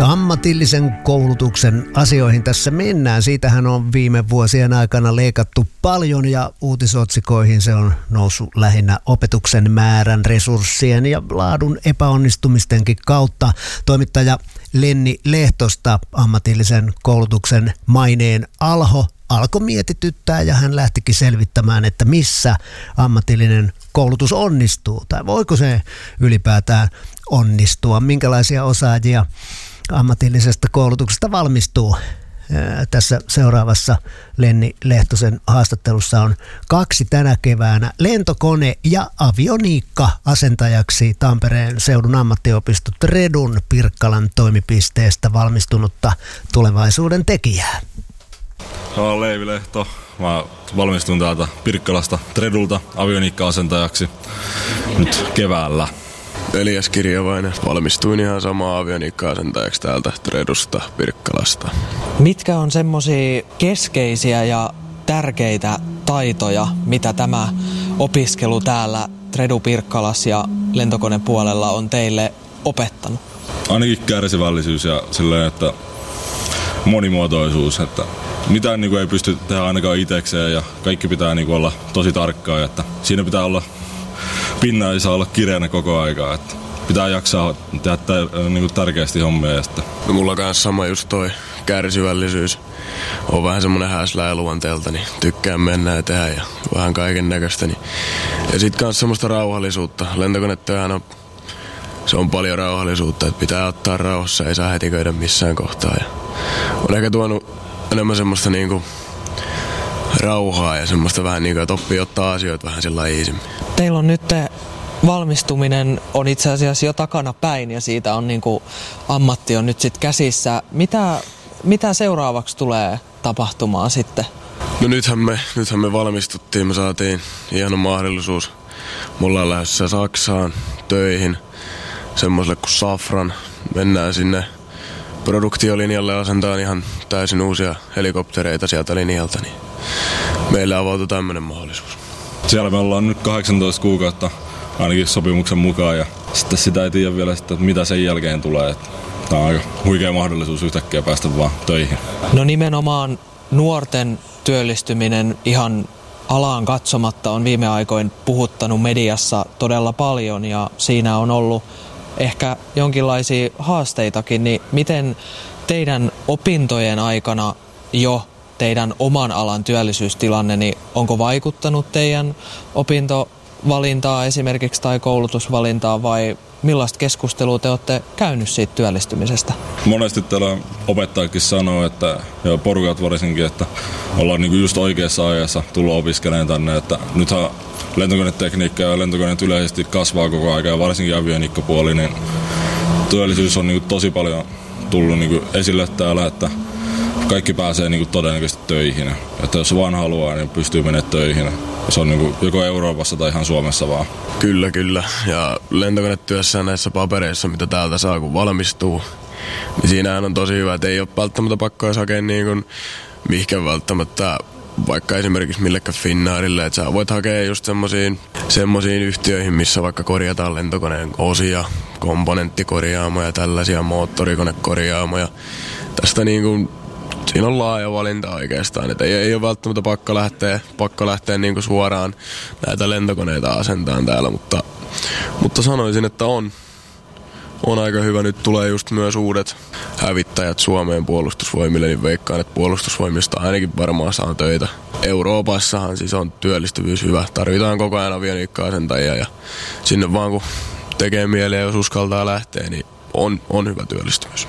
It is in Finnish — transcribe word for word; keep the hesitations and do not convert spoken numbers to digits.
Ammatillisen koulutuksen asioihin tässä mennään. Siitähän on viime vuosien aikana leikattu paljon ja uutisotsikoihin se on noussut lähinnä opetuksen määrän, resurssien ja laadun epäonnistumistenkin kautta. Toimittaja Lenni Lehtosta ammatillisen koulutuksen maineen alho alkoi mietityttää ja hän lähtikin selvittämään, että missä ammatillinen koulutus onnistuu tai voiko se ylipäätään onnistua, minkälaisia osaajia ammatillisesta koulutuksesta valmistuu. Tässä seuraavassa Lenni Lehtosen haastattelussa on kaksi tänä keväänä lentokone- ja avioniikka-asentajaksi Tampereen seudun ammattiopisto Tredun Pirkkalan toimipisteestä valmistunutta tulevaisuuden tekijää. Mä oon Leivi Lehto. Mä valmistun täältä Pirkkalasta Tredulta avioniikka-asentajaksi nyt keväällä. Elias Kirjavainen. Valmistuin ihan samaa avioniikka-asentajaksi täältä Tredusta Pirkkalasta. Mitkä on semmosia keskeisiä ja tärkeitä taitoja, mitä tämä opiskelu täällä Tredu Pirkkalassa ja lentokonepuolella on teille opettanut? Ainakin kärsivällisyys ja silleen, että monimuotoisuus, että mitään niin kuin ei pysty tehdä ainakaan itsekseen ja kaikki pitää niin kuin olla tosi tarkkaa, että siinä pitää olla pinna ei saa olla kireänä koko aikaa, että pitää jaksaa tehdä tär- niin kuin tärkeästi hommia. Ja sitten. No mulla kanssa sama just toi kärsivällisyys. On vähän semmonen häslää luonteelta, niin tykkään mennä ja tehdä ja vähän kaiken näköistä. Niin. Ja sit kans semmoista rauhallisuutta. Lentokonetyöhän on, se on paljon rauhallisuutta, että pitää ottaa rauhassa, ei saa hätiköidä missään kohtaa. Ja on ehkä tuonut enemmän semmoista niinku rauhaa ja semmoista vähän niin kuin, että oppii ottaa asioita vähän sillä iisimmin. Teillä on nyt valmistuminen on itse asiassa jo takana päin ja siitä on niin kuin ammatti on nyt sitten käsissä. Mitä, mitä seuraavaksi tulee tapahtumaan sitten? No nythän me, nythän me valmistuttiin, me saatiin hieno mahdollisuus. Me ollaan lähdössä Saksaan töihin semmoiselle kuin Safran. Mennään sinne produktiolinjalle asentaan ihan täysin uusia helikoptereita sieltä linjalta, niin meille avautui tämmöinen mahdollisuus. Siellä me ollaan nyt kahdeksantoista kuukautta ainakin sopimuksen mukaan ja sitten sitä ei tiedä vielä, että mitä sen jälkeen tulee. Tämä on aika huikea mahdollisuus yhtäkkiä päästä vaan töihin. No nimenomaan nuorten työllistyminen ihan alaan katsomatta on viime aikoin puhuttanut mediassa todella paljon ja siinä on ollut ehkä jonkinlaisia haasteitakin, niin miten teidän opintojen aikana jo teidän oman alan työllisyystilanne, niin onko vaikuttanut teidän opintovalintaa esimerkiksi tai koulutusvalintaa vai millaista keskustelua te olette käynyt siitä työllistymisestä? Monesti täällä opettajakin sanoo, että ja porukat varsinkin, että ollaan niinku just oikeassa ajassa tullut opiskelemaan tänne, että nythän lentokonetekniikka ja lentokoneet yleisesti kasvaa koko ajan ja varsinkin avioniikkapuoli, niin työllisyys on niinku tosi paljon tullut niinku esille täällä, että kaikki pääsee niinku todennäköisesti töihin. Että jos vaan haluaa, niin pystyy menemään töihin. Se on niinku joko Euroopassa tai ihan Suomessa vaan. Kyllä, kyllä. Ja lentokonetyössä näissä papereissa, mitä täältä saa kun valmistuu, niin siinähän on tosi hyvä, että ei ole välttämättä pakko edes hakea niin kuin mihinkään välttämättä vaikka esimerkiksi millekään Finnairille, että sä voit hakea just semmosiin, semmosiin yhtiöihin, missä vaikka korjataan lentokoneen osia, komponenttikorjaamoja, tällaisia moottorikonekorjaamoja. Tästä niin kuin, siinä on laaja valinta oikeastaan, että ei, ei ole välttämättä pakko lähteä, pakko lähteä niin kuin suoraan näitä lentokoneita asentaan täällä, mutta, mutta sanoisin, että on. On aika hyvä. Nyt tulee just myös uudet hävittäjät Suomeen puolustusvoimille, niin veikkaan, että puolustusvoimista ainakin varmaan saa töitä. Euroopassahan siis on työllistyvyys hyvä. Tarvitaan koko ajan avioniikka-asentajia ja sinne vaan kun tekee mieleen, jos uskaltaa lähteä, niin on, on hyvä työllistyvyys.